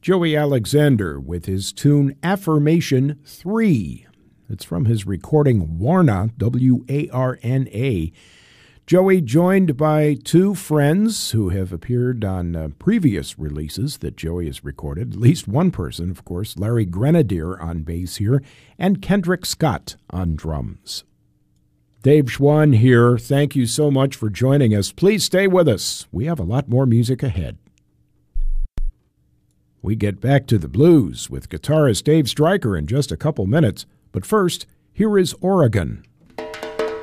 Joey Alexander with his tune Affirmation 3. It's from his recording Warna, W-A-R-N-A. Joey joined by two friends who have appeared on previous releases that Joey has recorded. At least one person, of course, Larry Grenadier on bass here, and Kendrick Scott on drums. Dave Schwann here. Thank you so much for joining us. Please stay with us. We have a lot more music ahead. We get back to the blues with guitarist Dave Stryker in just a couple minutes. But first, here is Oregon.